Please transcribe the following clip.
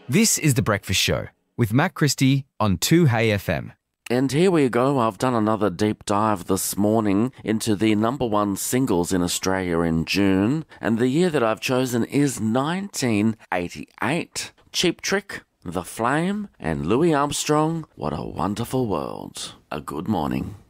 This is The Breakfast Show with Matt Christie on 2HeyFM. And here we go. I've done another deep dive this morning into the number one singles in Australia in June. And the year that I've chosen is 1988. Cheap Trick, The Flame, and Louis Armstrong, What a Wonderful World. A good morning.